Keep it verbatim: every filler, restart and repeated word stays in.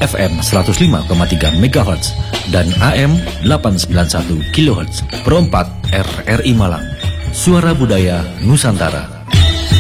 F M seratus lima koma tiga megahertz dan A M delapan ratus sembilan puluh satu kilohertz. Perempat R R I Malang, Suara Budaya Nusantara.